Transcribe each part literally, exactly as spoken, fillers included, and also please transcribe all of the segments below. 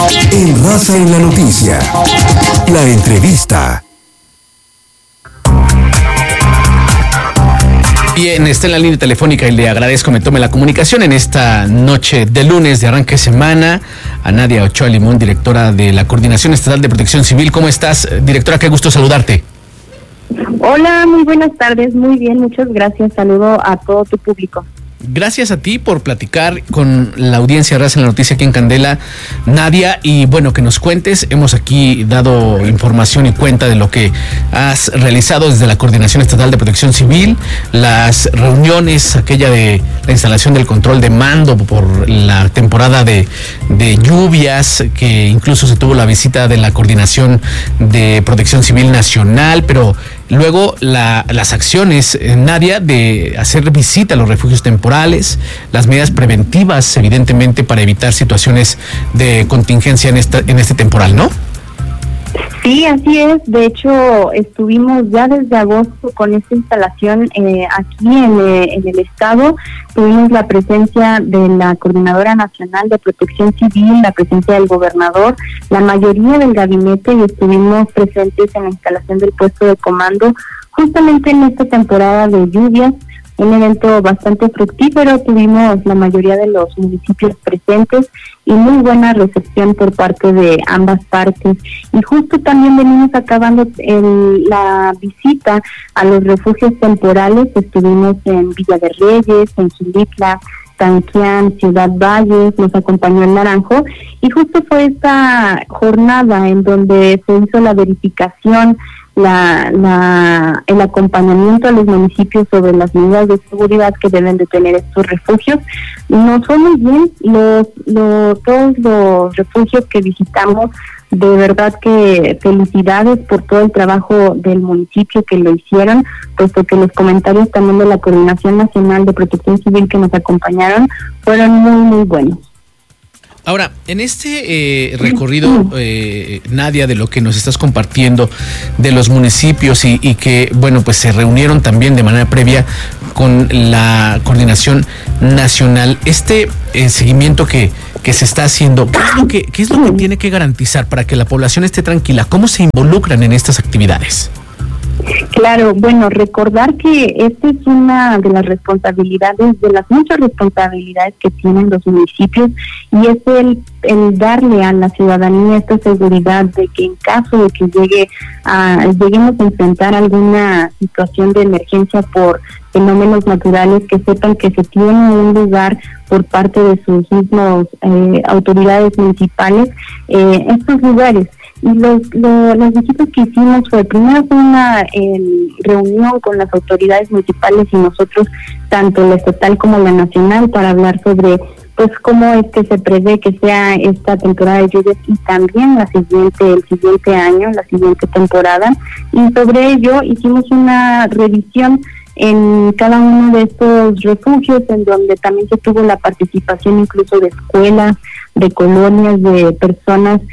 En Raza en la Noticia, la entrevista. Bien, está en la línea telefónica y le agradezco me tome la comunicación en esta noche de lunes de arranque de semana a Nadia Ochoa Limón, directora de la Coordinación Estatal de Protección Civil. ¿Cómo estás, directora? Qué gusto saludarte. Hola, muy buenas tardes, muy bien, muchas gracias, saludo a todo tu público. Gracias a ti por platicar con la audiencia de Raza en la Noticia aquí en Candela, Nadia, y bueno, que nos cuentes. Hemos aquí dado información y cuenta de lo que has realizado desde la Coordinación Estatal de Protección Civil, las reuniones, aquella de la instalación del control de mando por la temporada de, de lluvias, que incluso se tuvo la visita de la Coordinación de Protección Civil Nacional, pero luego la, las acciones, Nadia, de hacer visita a los refugios temporales, las medidas preventivas, evidentemente, para evitar situaciones de contingencia en esta, en este temporal, ¿no? Sí, así es. De hecho, estuvimos ya desde agosto con esta instalación eh, aquí en, eh, en el estado. Tuvimos la presencia de la Coordinadora Nacional de Protección Civil, la presencia del gobernador, la mayoría del gabinete, y estuvimos presentes en la instalación del puesto de comando justamente en esta temporada de lluvias. Un evento bastante fructífero, tuvimos la mayoría de los municipios presentes y muy buena recepción por parte de ambas partes. Y justo también venimos acabando el, la visita a los refugios temporales. Estuvimos en Villa de Reyes, en Xilitla, Tanquián, Ciudad Valles, nos acompañó el Naranjo, y justo fue esta jornada en donde se hizo la verificación, La, la, el acompañamiento a los municipios sobre las medidas de seguridad que deben de tener estos refugios. Nos fue muy bien, los, los, todos los refugios que visitamos, de verdad que felicidades por todo el trabajo del municipio que lo hicieron, puesto que los comentarios también de la Coordinación Nacional de Protección Civil que nos acompañaron fueron muy, muy buenos. Ahora, en este eh, recorrido, eh, Nadia, de lo que nos estás compartiendo de los municipios y, y que, bueno, pues se reunieron también de manera previa con la Coordinación Nacional, este eh, seguimiento que, que se está haciendo, ¿qué es lo que, qué es lo que tiene que garantizar para que la población esté tranquila? ¿Cómo se involucran en estas actividades? Claro, bueno, recordar que esta es una de las responsabilidades, de las muchas responsabilidades que tienen los municipios, y es el, el darle a la ciudadanía esta seguridad de que en caso de que llegue a, lleguemos a enfrentar alguna situación de emergencia por fenómenos naturales, que sepan que se tiene un lugar por parte de sus mismos eh, autoridades municipales, eh, estos lugares. Y los, lo, las visitas que hicimos fue primero fue una eh, reunión con las autoridades municipales y nosotros, tanto la estatal como la nacional, para hablar sobre pues cómo es que se prevé que sea esta temporada de lluvias y también la siguiente, el siguiente año, la siguiente temporada. Y sobre ello hicimos una revisión en cada uno de estos refugios, en donde también se tuvo la participación incluso de escuelas, de colonias, de personas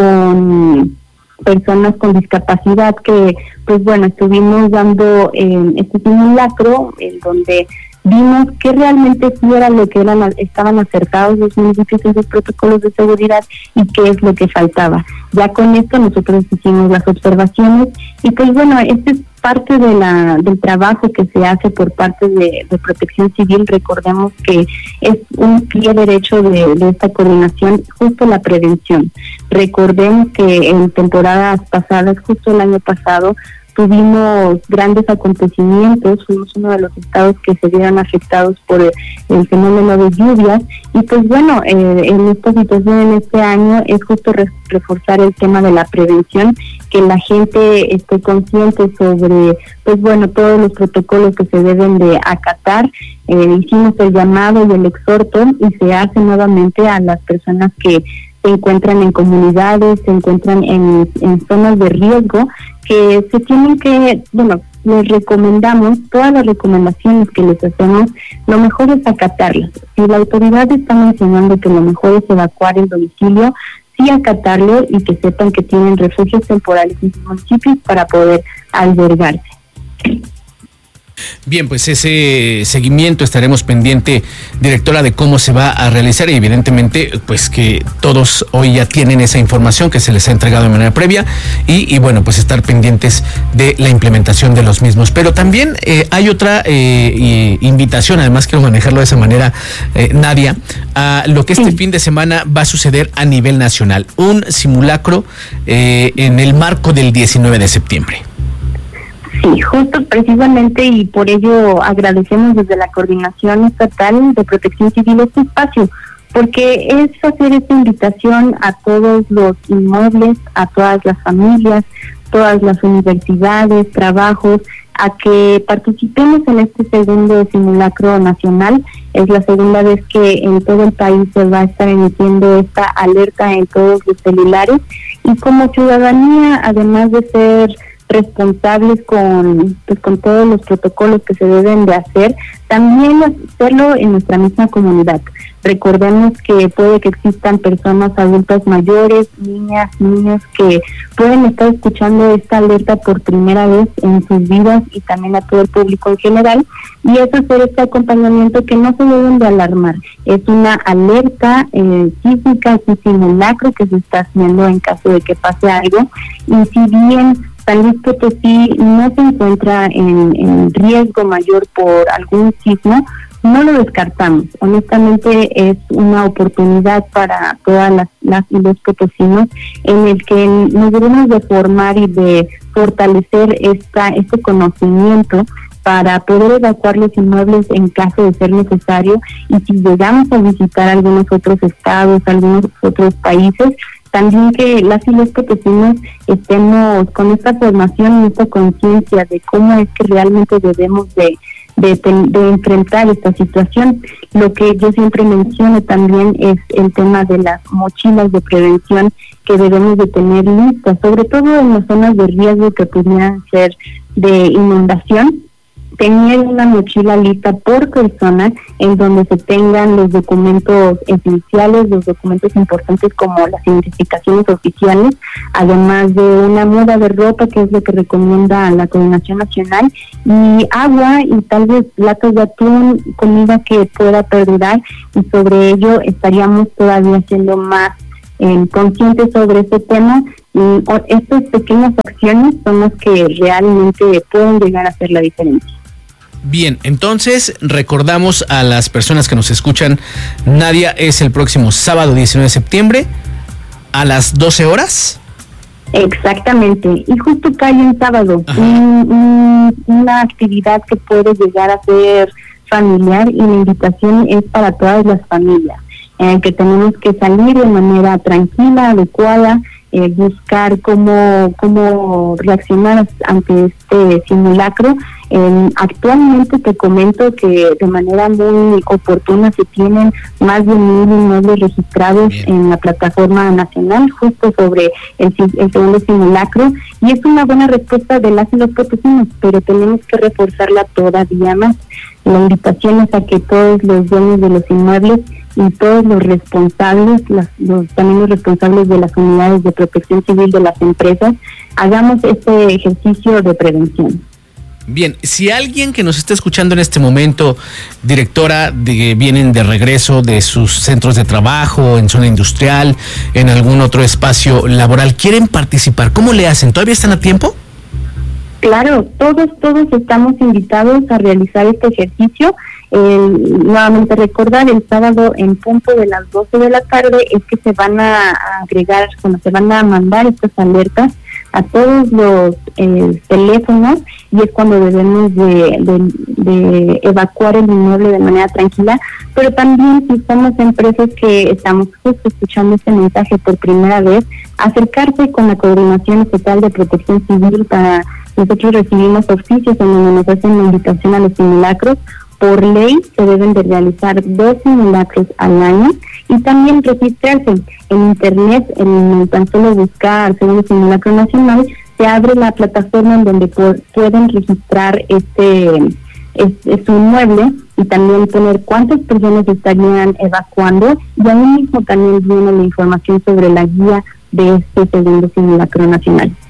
con personas con discapacidad, que pues bueno, estuvimos dando eh, este simulacro en donde vimos que realmente sí era lo que eran, estaban acertados los municipios en sus protocolos de seguridad y qué es lo que faltaba. Ya con esto nosotros hicimos las observaciones y pues bueno, este es parte de la del trabajo que se hace por parte de, de Protección Civil. Recordemos que es un pie derecho de, de esta coordinación, justo la prevención. Recordemos que en temporadas pasadas, justo el año pasado, tuvimos grandes acontecimientos, fuimos uno de los estados que se vieron afectados por el, el fenómeno de lluvias, y pues bueno, eh, en esta situación, en este año, es justo re- reforzar el tema de la prevención, que la gente esté consciente sobre, pues bueno, todos los protocolos que se deben de acatar. Eh, hicimos el llamado y el exhorto, y se hace nuevamente a las personas que se encuentran en comunidades, se encuentran en, en zonas de riesgo, que se tienen que, bueno, les recomendamos, todas las recomendaciones que les hacemos, lo mejor es acatarlas. Si la autoridad está mencionando que lo mejor es evacuar el domicilio, sí acatarlo y que sepan que tienen refugios temporales en sus municipios para poder albergarse. Bien, pues ese seguimiento estaremos pendiente, directora, de cómo se va a realizar, y evidentemente pues que todos hoy ya tienen esa información que se les ha entregado de manera previa y, y bueno, pues estar pendientes de la implementación de los mismos. Pero también eh, hay otra eh, invitación, además quiero manejarlo de esa manera, eh, Nadia, a lo que este sí. fin de semana va a suceder a nivel nacional, un simulacro eh, en el marco del diecinueve de septiembre. Sí, justo precisamente, y por ello agradecemos desde la Coordinación Estatal de Protección Civil este espacio, porque es hacer esta invitación a todos los inmuebles, a todas las familias, todas las universidades, trabajos, a que participemos en este segundo simulacro nacional. Es la segunda vez que en todo el país se va a estar emitiendo esta alerta en todos los celulares, y como ciudadanía, además de ser responsables con pues con todos los protocolos que se deben de hacer, también hacerlo en nuestra misma comunidad. Recordemos que puede que existan personas adultas mayores, niñas, niños que pueden estar escuchando esta alerta por primera vez en sus vidas, y también a todo el público en general, y es hacer este acompañamiento, que no se deben de alarmar. Es una alerta eh, sísmica, es un simulacro que se está haciendo en caso de que pase algo, y si bien San Luis Potosí no se encuentra en, en riesgo mayor por algún sismo, no lo descartamos. Honestamente es una oportunidad para todas las, las y los potosinos, en el que nos debemos de formar y de fortalecer esta este conocimiento para poder evacuar los inmuebles en caso de ser necesario, y si llegamos a visitar algunos otros estados, algunos otros países, también que las y los potosinos estemos con esta formación y esta conciencia de cómo es que realmente debemos de, de, de enfrentar esta situación. Lo que yo siempre menciono también es el tema de las mochilas de prevención que debemos de tener listas, sobre todo en las zonas de riesgo que pudieran ser de inundación. Tener una mochila lista por persona, en donde se tengan los documentos esenciales, los documentos importantes como las identificaciones oficiales, además de una muda de ropa, que es lo que recomienda la Coordinación Nacional, y agua y tal vez latas de atún, comida que pueda perdurar, y sobre ello estaríamos todavía siendo más eh, conscientes sobre este tema. Y estas pequeñas acciones son las que realmente pueden llegar a hacer la diferencia. Bien, entonces recordamos a las personas que nos escuchan, Nadia, es el próximo sábado diecinueve de septiembre a las doce horas. Exactamente, y justo cae en sábado, un, un, una actividad que puede llegar a ser familiar, y la invitación es para todas las familias, en que tenemos que salir de manera tranquila, adecuada, eh, buscar cómo, cómo reaccionar ante este simulacro. Eh, actualmente te comento que de manera muy oportuna se tienen más de mil inmuebles registrados Bien. en la plataforma nacional justo sobre el, el segundo simulacro, y es una buena respuesta de las y los potosinos, pero tenemos que reforzarla todavía más. La invitación es a que todos los dueños de los inmuebles y todos los responsables, las, los, también los responsables de las unidades de protección civil de las empresas, hagamos este ejercicio de prevención. Bien, si alguien que nos está escuchando en este momento, directora, de, vienen de regreso de sus centros de trabajo, en zona industrial, en algún otro espacio laboral, quieren participar, ¿cómo le hacen? ¿Todavía están a tiempo? Claro, todos, todos estamos invitados a realizar este ejercicio. Eh, nuevamente recordar, el sábado en punto de las doce de la tarde es que se van a agregar, bueno, se van a mandar estas alertas a todos los eh, teléfonos, y es cuando debemos de, de, de evacuar el inmueble de manera tranquila. Pero también, si somos empresas que estamos justo escuchando este mensaje por primera vez, acercarse con la Coordinación Estatal de Protección Civil. Para nosotros recibimos oficios en donde nos hacen la invitación a los simulacros. Por ley se deben de realizar dos simulacros al año, y también registrarse en internet, en tan solo buscar segundo simulacro nacional, se abre la plataforma en donde por, pueden registrar este, este su inmueble, y también poner cuántas personas estarían evacuando, y ahí mismo también viene la información sobre la guía de este segundo simulacro nacional.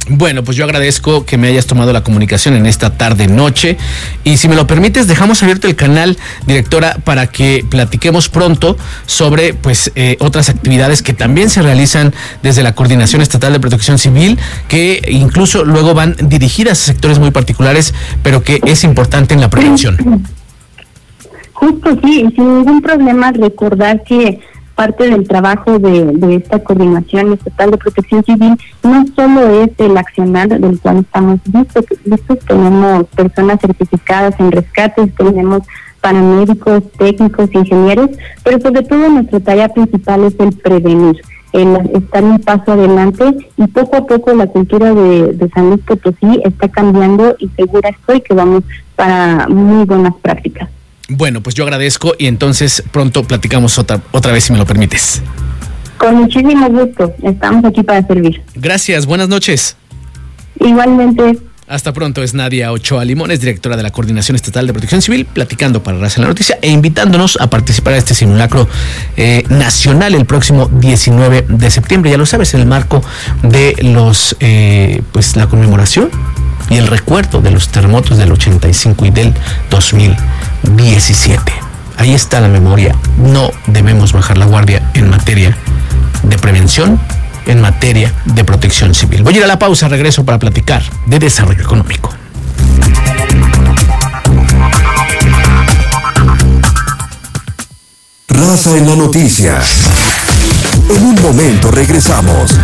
Bueno, pues yo agradezco que me hayas tomado la comunicación en esta tarde-noche y si me lo permites, dejamos abierto el canal, directora, para que platiquemos pronto sobre pues eh, otras actividades que también se realizan desde la Coordinación Estatal de Protección Civil, que incluso luego van dirigidas a sectores muy particulares, pero que es importante en la prevención. Justo, sí, sin ningún problema recordar que parte del trabajo de, de esta Coordinación Estatal de Protección Civil no solo es el accionar del cual estamos listos, listos tenemos personas certificadas en rescates, tenemos paramédicos, técnicos, ingenieros, pero sobre todo nuestra tarea principal es el prevenir, el estar un paso adelante, y poco a poco la cultura de, de San Luis Potosí está cambiando y segura estoy que vamos para muy buenas prácticas. Bueno, pues yo agradezco y entonces pronto platicamos otra, otra vez si me lo permites. Con muchísimo gusto, estamos aquí para servir. Gracias, buenas noches. Igualmente. Hasta pronto, es Nadia Ochoa Limones, directora de la Coordinación Estatal de Protección Civil, platicando para Raza en la Noticia e invitándonos a participar a este simulacro eh, nacional el próximo diecinueve de septiembre, ya lo sabes, en el marco de los, eh, pues la conmemoración y el recuerdo de los terremotos del ochenta y cinco y del dos mil diecisiete. Ahí está la memoria. No debemos bajar la guardia en materia de prevención, en materia de protección civil. Voy a ir a la pausa, regreso para platicar de desarrollo económico. Raza en la Noticia. En un momento regresamos.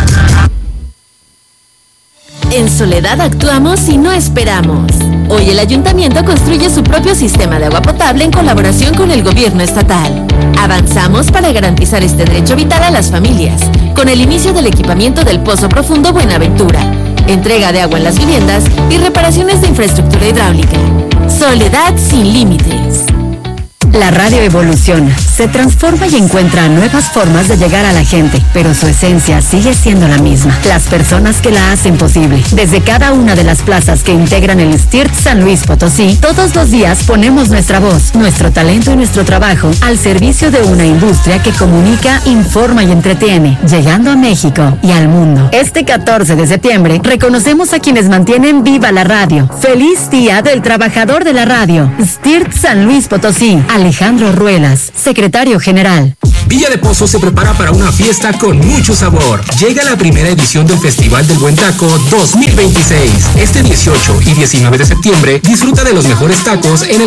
En Soledad actuamos y no esperamos. Hoy el ayuntamiento construye su propio sistema de agua potable en colaboración con el gobierno estatal. Avanzamos para garantizar este derecho vital a las familias, con el inicio del equipamiento del Pozo Profundo Buenaventura, entrega de agua en las viviendas y reparaciones de infraestructura hidráulica. Soledad sin límites. La radio evoluciona, se transforma y encuentra nuevas formas de llegar a la gente, pero su esencia sigue siendo la misma. Las personas que la hacen posible. Desde cada una de las plazas que integran el S T I R T San Luis Potosí, todos los días ponemos nuestra voz, nuestro talento y nuestro trabajo al servicio de una industria que comunica, informa y entretiene, llegando a México y al mundo. Este catorce de septiembre reconocemos a quienes mantienen viva la radio. ¡Feliz Día del Trabajador de la Radio! S T I R T San Luis Potosí. Alejandro Ruelas, secretario general. Villa de Pozo se prepara para una fiesta con mucho sabor. Llega la primera edición del Festival del Buen Taco dos mil veintiséis. Este dieciocho y diecinueve de septiembre, disfruta de los mejores tacos en el